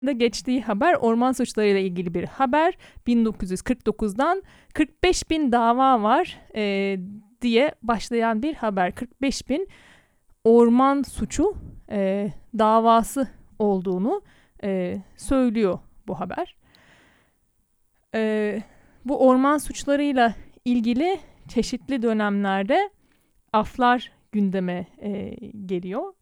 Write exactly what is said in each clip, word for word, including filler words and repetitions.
da geçtiği haber orman suçlarıyla ilgili bir haber. bin dokuz yüz kırk dokuzdan kırk beş bin dava var e, diye başlayan bir haber. kırk beş bin orman suçu e, davası olduğunu e, söylüyor bu haber. E, bu orman suçlarıyla ilgili çeşitli dönemlerde aflar gündeme e, geliyor.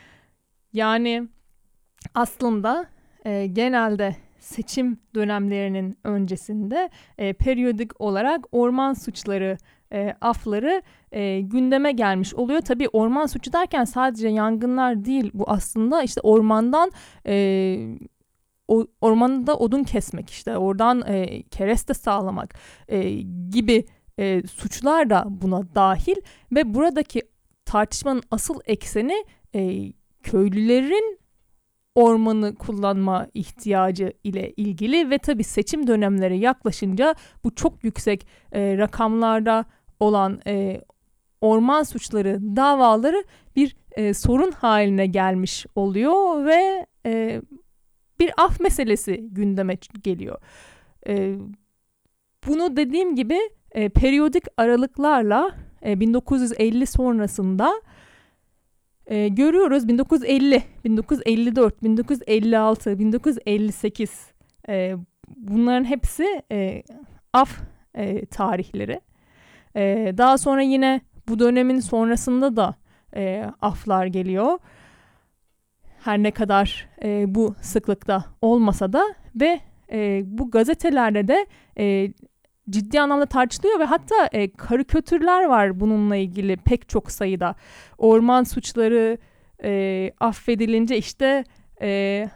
Yani aslında e, genelde seçim dönemlerinin öncesinde e, periyodik olarak orman suçları e, afları e, gündeme gelmiş oluyor. Tabii orman suçu derken sadece yangınlar değil, bu aslında işte ormandan e, o, ormanda odun kesmek, işte oradan e, kereste sağlamak e, gibi e, suçlar da buna dahil ve buradaki tartışmanın asıl ekseni e, köylülerin ormanı kullanma ihtiyacı ile ilgili ve tabii seçim dönemleri yaklaşınca bu çok yüksek e, rakamlarda olan e, orman suçları davaları bir e, sorun haline gelmiş oluyor ve e, bir af meselesi gündeme geliyor. E, bunu dediğim gibi e, periyodik aralıklarla e, bin dokuz yüz elli sonrasında e, görüyoruz. bin dokuz yüz elli, bin dokuz yüz elli dört, bin dokuz yüz elli altı, bin dokuz yüz elli sekiz e, bunların hepsi e, af e, tarihleri. E, daha sonra yine bu dönemin sonrasında da e, aflar geliyor. Her ne kadar e, bu sıklıkta olmasa da ve e, bu gazetelerde de e, ciddi anlamda tartışılıyor ve hatta e, karikatürler var bununla ilgili pek çok sayıda. Orman suçları e, affedilince işte e,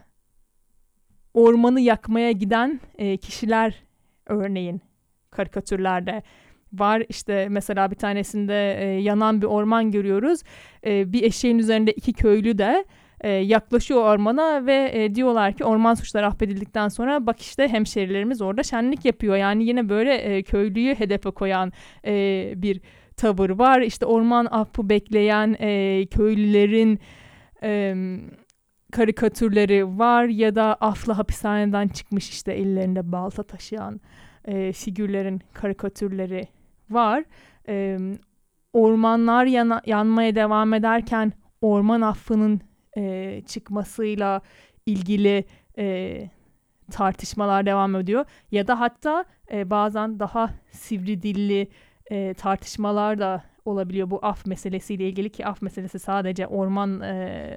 ormanı yakmaya giden e, kişiler örneğin karikatürlerde var. İşte mesela bir tanesinde e, yanan bir orman görüyoruz. E, bir eşeğin üzerinde iki köylü de e, yaklaşıyor ormana ve e, diyorlar ki orman suçları affedildikten sonra bak işte hemşerilerimiz orada şenlik yapıyor. Yani yine böyle e, köylüyü hedefe koyan e, bir tavır var. İşte orman affı bekleyen e, köylülerin e, karikatürleri var ya da afla hapishaneden çıkmış işte ellerinde balta taşıyan e, figürlerin karikatürleri var. E, ormanlar yana, yanmaya devam ederken orman affının e, çıkmasıyla ilgili e, tartışmalar devam ediyor. Ya da hatta e, bazen daha sivri dilli e, tartışmalar da olabiliyor bu af meselesiyle ilgili, ki af meselesi sadece orman e,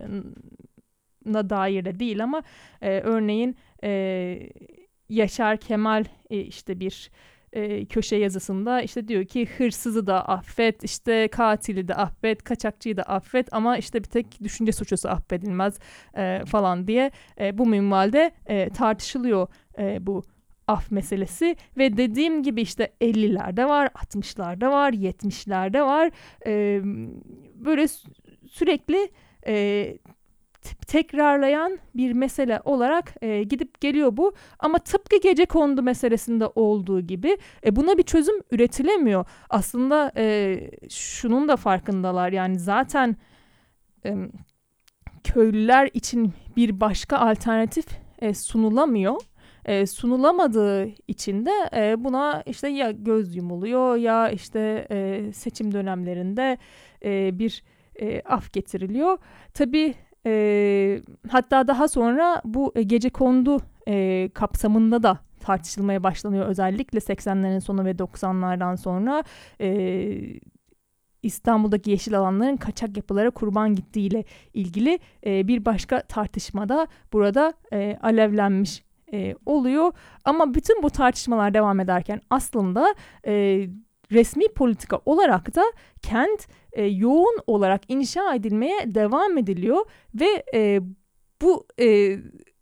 na dair de değil ama e, örneğin e, Yaşar Kemal e, işte bir e, köşe yazısında işte diyor ki hırsızı da affet, işte katili de affet, kaçakçıyı da affet ama işte bir tek düşünce suçlusu affedilmez e, falan diye e, bu minvalde e, tartışılıyor e, bu af meselesi ve dediğim gibi işte ellilerde var, altmışlarda var, yetmişlerde var. E, böyle sürekli e, tekrarlayan bir mesele olarak e, gidip geliyor bu. Ama tıpkı gecekondu meselesinde olduğu gibi e, buna bir çözüm üretilemiyor. Aslında e, şunun da farkındalar. Yani zaten e, köylüler için bir başka alternatif e, sunulamıyor. E, sunulamadığı için de e, buna işte ya göz yumuluyor ya işte e, seçim dönemlerinde e, bir e, af getiriliyor. Tabii E, hatta daha sonra bu e, gecekondu e, kapsamında da tartışılmaya başlanıyor. Özellikle seksenlerin sonu ve doksanlardan sonra e, İstanbul'daki yeşil alanların kaçak yapılara kurban gittiğiyle ilgili e, bir başka tartışmada burada e, alevlenmiş e, oluyor. Ama bütün bu tartışmalar devam ederken aslında e, resmi politika olarak da kent e, yoğun olarak inşa edilmeye devam ediliyor ve e, bu e,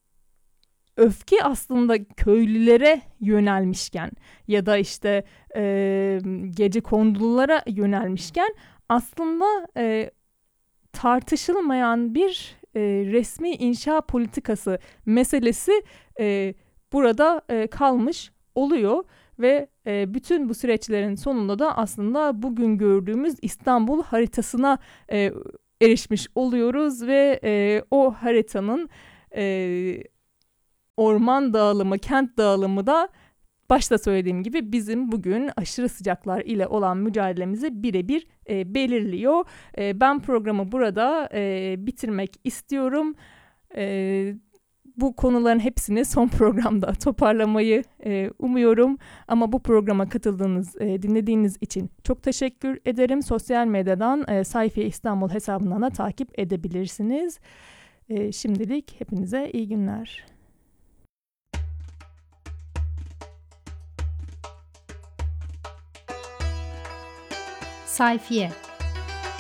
öfke aslında köylülere yönelmişken ya da işte e, gecekondululara yönelmişken aslında e, tartışılmayan bir e, resmi inşa politikası meselesi e, burada e, kalmış oluyor. Ve e, bütün bu süreçlerin sonunda da aslında bugün gördüğümüz İstanbul haritasına e, erişmiş oluyoruz ve e, o haritanın e, orman dağılımı, kent dağılımı da başta söylediğim gibi bizim bugün aşırı sıcaklar ile olan mücadelemizi birebir e, belirliyor. E, ben programı burada e, bitirmek istiyorum. E, bu konuların hepsini son programda toparlamayı e, umuyorum. Ama bu programa katıldığınız, e, dinlediğiniz için çok teşekkür ederim. Sosyal medyadan e, Sayfiye İstanbul hesabından da takip edebilirsiniz. E, şimdilik hepinize iyi günler. Sayfiye